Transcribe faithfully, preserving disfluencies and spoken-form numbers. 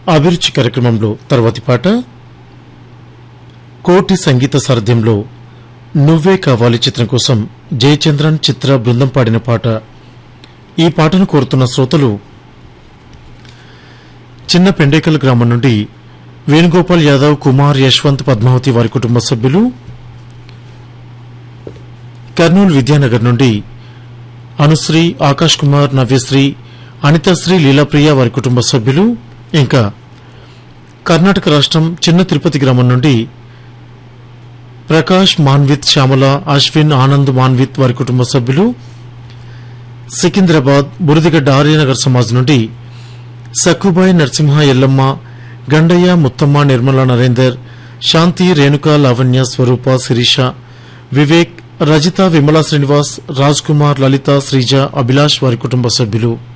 అభిరుచి కార్యక్రమంలో తర్వాతి పాట కోటి సంగీత సారథ్యంలో నువ్వే కావాలి చిత్రం కోసం జయచంద్రన్ చిత్ర బృందం పాడిన పాట. ఈ పాటను కోరుతున్న శ్రోతలు చిన్న పెండేకల్ గ్రామం నుండి వేణుగోపాల్ యాదవ్, కుమార్, యశ్వంత్, పద్మావతి వారి కుటుంబ సభ్యులు, కర్నూలు విద్యానగర్ నుండి అనుశ్రీ, ఆకాష్ కుమార్, నవ్యశ్రీ, అనితశ్రీ, లీలాప్రియ వారి కుటుంబ సభ్యులు, ఇంకా కర్ణాటక రాష్ట్రం చిన్న తిరుపతి గ్రామం నుండి ప్రకాష్, మాన్విత్, శ్యామల, అశ్విన్, ఆనంద్, మాన్విత్ వారి కుటుంబ సభ్యులు, సికింద్రాబాద్ బురదిగడ్డ ఆర్యనగర్ సమాజ్ నుండి సక్కుబాయ్, నరసింహ, ఎల్లమ్మ, గండయ్య, ముత్తమ్మ, నిర్మల, నరేందర్, శాంతి, రేణుక, లావణ్య, స్వరూప, శిరీష, వివేక్, రజిత, విమలా శ్రీనివాస్, రాజ్ కుమార్, లలిత, శ్రీజ, అభిలాష్ వారి కుటుంబ సభ్యులు.